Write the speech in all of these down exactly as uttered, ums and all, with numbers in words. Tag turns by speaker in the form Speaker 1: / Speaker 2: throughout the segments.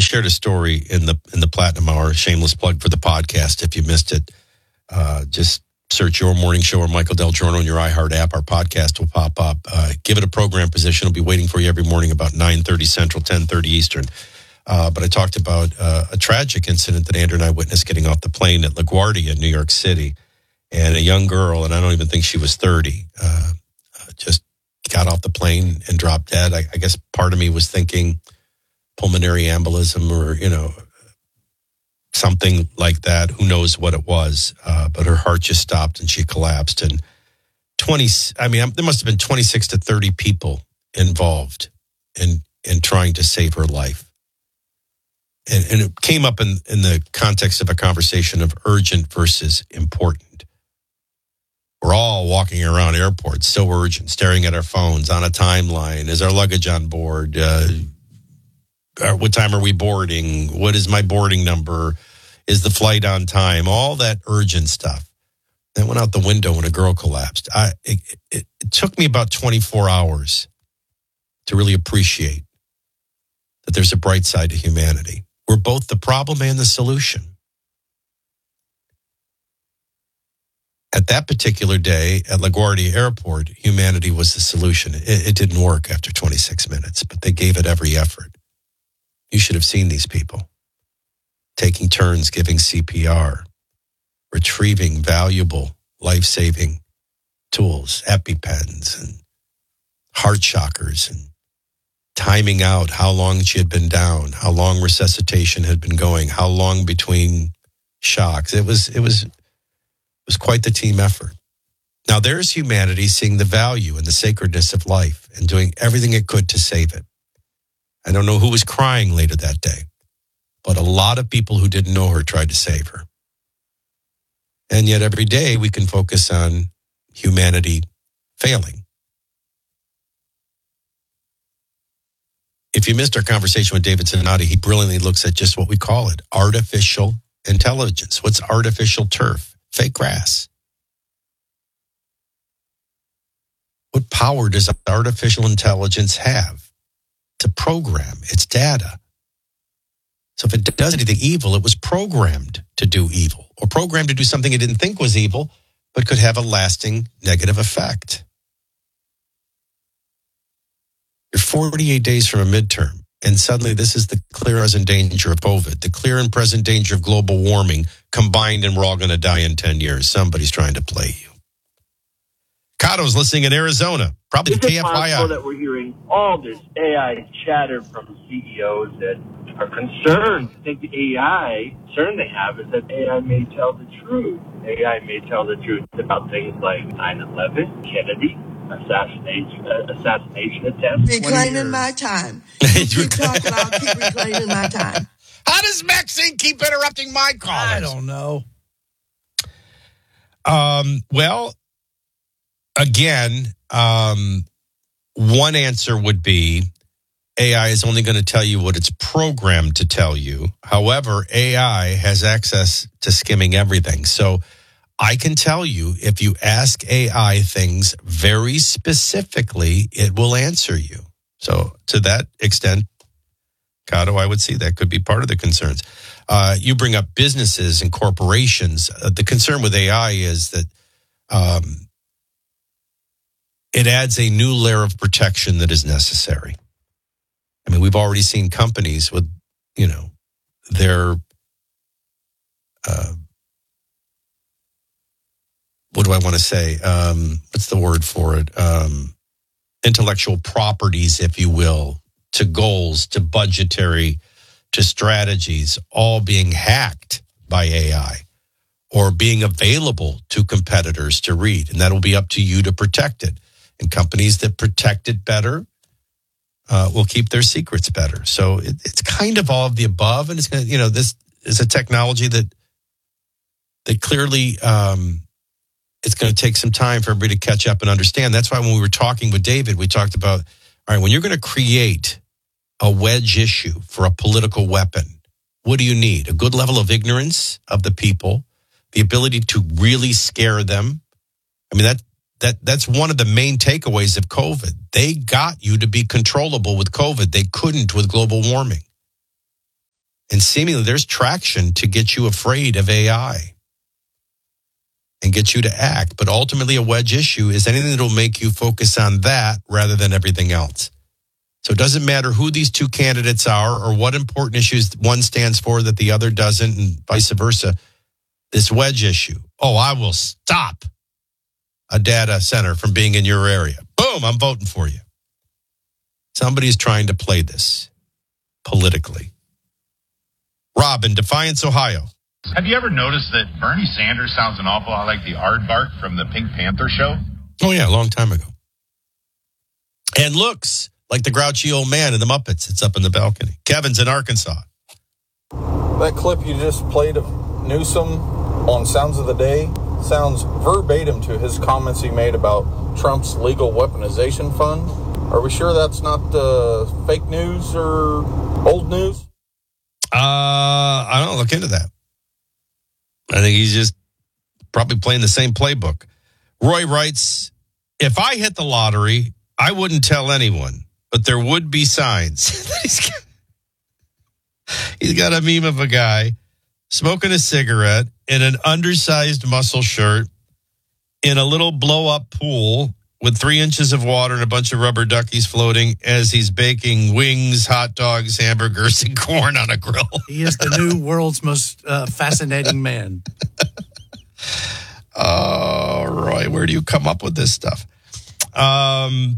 Speaker 1: shared a story in the in the Platinum Hour, shameless plug for the podcast. If you missed it, uh, just search Your Morning Show or Michael Del Giorno in your iHeart app. Our podcast will pop up. Uh, give it a program position. It'll be waiting for you every morning about nine thirty Central, ten thirty Eastern. Uh, but I talked about uh, a tragic incident that Andrew and I witnessed getting off the plane at LaGuardia in New York City. And a young girl, and I don't even think she was thirty, uh, just got off the plane and dropped dead. I, I guess part of me was thinking pulmonary embolism or, you know, something like that. Who knows what it was? Uh, but her heart just stopped and she collapsed. And twenty, I mean, there must have been twenty-six to thirty people involved in, in trying to save her life. And, and it came up in, in the context of a conversation of urgent versus important. We're all walking around airports, so urgent, staring at our phones on a timeline. Is our luggage on board? Uh, what time are we boarding? What is my boarding number? Is the flight on time? All that urgent stuff. That went out the window when a girl collapsed. I, it, it, it took me about twenty-four hours to really appreciate that there's a bright side to humanity. We're both the problem and the solution. At that particular day at LaGuardia Airport, humanity was the solution. It, it didn't work after twenty-six minutes, but they gave it every effort. You should have seen these people taking turns giving C P R, retrieving valuable life-saving tools, EpiPens and heart shockers, and timing out how long she had been down, how long resuscitation had been going, how long between shocks. It was it was it was quite the team effort. Now there's humanity seeing the value and the sacredness of life and doing everything it could to save it. I don't know who was crying later that day, but a lot of people who didn't know her tried to save her. And yet every day we can focus on humanity failing. If you missed our conversation with David Zanotti, he brilliantly looks at just what we call it, artificial intelligence. What's artificial turf? Fake grass. What power does artificial intelligence have to program its data? So if it does anything evil, it was programmed to do evil, or programmed to do something it didn't think was evil, but could have a lasting negative effect. You're forty-eight days from a midterm, and suddenly this is the clear present danger of COVID, the clear and present danger of global warming combined, and we're all going to die in ten years. Somebody's trying to play you. Cato's listening in Arizona, probably the K F I I.
Speaker 2: Is it possible that we're hearing all this A I chatter from C E Os that are concerned? I think the A I concern they have is that A I may tell the truth. A I may tell the truth about things like nine eleven, Kennedy, assassination, uh, assassination attempts.
Speaker 3: Reclaiming my time. You keep talking, I'll keep reclaiming my time.
Speaker 1: How does Maxine keep interrupting my call?
Speaker 4: I don't know.
Speaker 1: Um, well, again, um, one answer would be A I is only going to tell you what it's programmed to tell you. However, A I has access to skimming everything. So I can tell you, if you ask A I things very specifically, it will answer you. So to that extent, Cato, I would see that could be part of the concerns. Uh, you bring up businesses and corporations. Uh, the concern with A I is that um, it adds a new layer of protection that is necessary. I mean, we've already seen companies with, you know, their, uh, what do I want to say? Um, what's the word for it? Um, intellectual properties, if you will, to goals, to budgetary, to strategies, all being hacked by A I or being available to competitors to read. And that'll be up to you to protect it. And companies that protect it better uh, will keep their secrets better. So it, it's kind of all of the above. And it's going to, you know, this is a technology that, that clearly, um, it's going to take some time for everybody to catch up and understand. That's why when we were talking with David, we talked about, all right, when you're going to create a wedge issue for a political weapon, what do you need? A good level of ignorance of the people, the ability to really scare them. I mean, that that that's one of the main takeaways of COVID. They got you to be controllable with COVID. They couldn't with global warming. And seemingly there's traction to get you afraid of A I and get you to act. But ultimately a wedge issue is anything that will make you focus on that rather than everything else. So it doesn't matter who these two candidates are or what important issues one stands for that the other doesn't and vice versa. This wedge issue. Oh, I will stop a data center from being in your area. Boom, I'm voting for you. Somebody's trying to play this politically. Rob in Defiance, Ohio.
Speaker 4: Have you ever noticed that Bernie Sanders sounds an awful lot like the aardvark from the Pink Panther show?
Speaker 1: Oh, yeah, a long time ago. And looks like the grouchy old man in the Muppets. It's up in the balcony. Kevin's in Arkansas.
Speaker 5: That clip you just played of Newsom on Sounds of the Day sounds verbatim to his comments he made about Trump's legal weaponization fund. Are we sure that's not uh, fake news or old news?
Speaker 1: Uh, I don't look into that. I think he's just probably playing the same playbook. Roy writes, if I hit the lottery, I wouldn't tell anyone, but there would be signs. he's, got, he's got a meme of a guy smoking a cigarette in an undersized muscle shirt in a little blow-up pool with three inches of water and a bunch of rubber duckies floating as he's baking wings, hot dogs, hamburgers, and corn on a grill.
Speaker 6: He is the new world's most uh, fascinating man.
Speaker 1: Oh, Roy, where do you come up with this stuff? Um,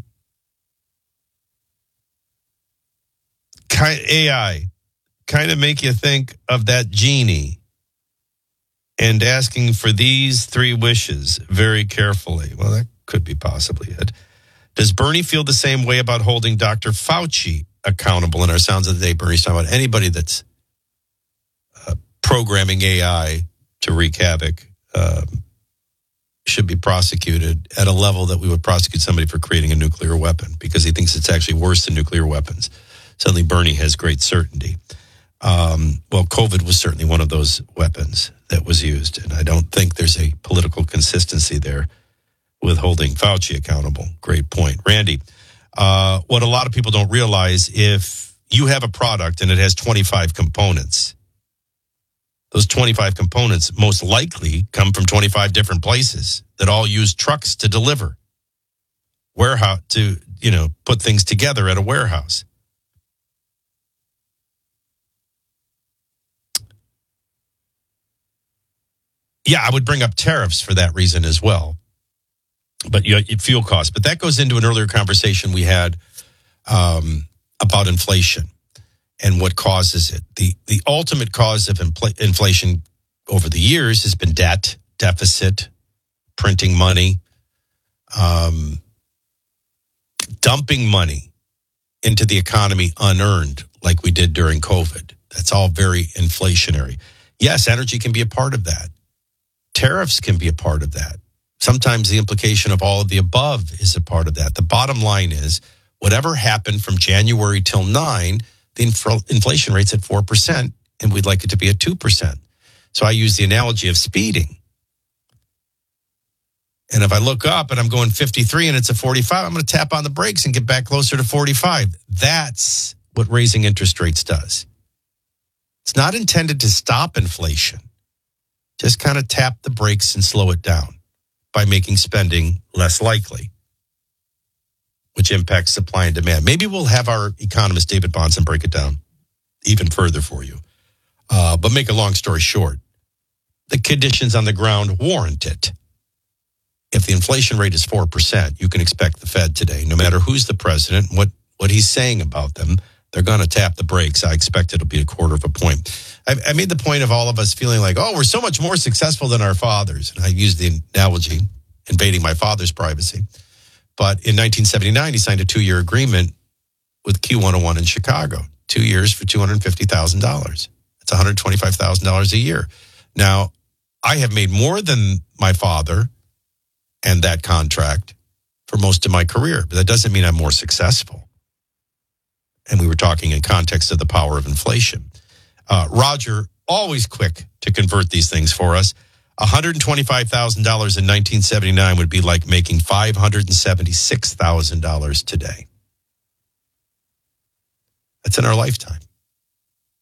Speaker 1: A I kind of make you think of that genie and asking for these three wishes very carefully. Well, that could be possibly it. Does Bernie feel the same way about holding Doctor Fauci accountable? In our Sounds of the Day, Bernie's talking about anybody that's uh, programming A I to wreak havoc um, should be prosecuted at a level that we would prosecute somebody for creating a nuclear weapon because he thinks it's actually worse than nuclear weapons. Suddenly Bernie has great certainty. Um, well, COVID was certainly one of those weapons that was used, and I don't think there's a political consistency there with holding Fauci accountable. Great point. Randy, uh, what a lot of people don't realize, if you have a product and it has twenty-five components, those twenty-five components most likely come from twenty-five different places that all use trucks to deliver, warehouse to, you know, put things together at a warehouse. Yeah, I would bring up tariffs for that reason as well. But you know, fuel costs. But that goes into an earlier conversation we had um, about inflation and what causes it. The the ultimate cause of infl- inflation over the years has been debt, deficit, printing money, um, dumping money into the economy unearned like we did during COVID. That's all very inflationary. Yes, energy can be a part of that. Tariffs can be a part of that. Sometimes the implication of all of the above is a part of that. The bottom line is, whatever happened from January till nine, the infl- inflation rate's at four percent, and we'd like it to be at two percent. So I use the analogy of speeding. And if I look up and I'm going fifty-three and it's a forty-five, I'm going to tap on the brakes and get back closer to forty-five. That's what raising interest rates does. It's not intended to stop inflation. Just kind of tap the brakes and slow it down by making spending less likely, which impacts supply and demand. Maybe we'll have our economist, David Bahnsen, break it down even further for you. Uh, but make a long story short, the conditions on the ground warrant it. If the inflation rate is four percent, you can expect the Fed today, no matter who's the president, what, what he's saying about them, they're going to tap the brakes. I expect it'll be a quarter of a point. I, I made the point of all of us feeling like, oh, we're so much more successful than our fathers. And I used the analogy, invading my father's privacy. But in nineteen seventy-nine, he signed a two-year agreement with Q one oh one in Chicago. Two years for two hundred fifty thousand dollars. That's one hundred twenty-five thousand dollars a year. Now, I have made more than my father and that contract for most of my career. But that doesn't mean I'm more successful. And we were talking in context of the power of inflation. Uh, Roger, always quick to convert these things for us. one hundred twenty-five thousand dollars in nineteen seventy-nine would be like making five hundred seventy-six thousand dollars today. That's in our lifetime.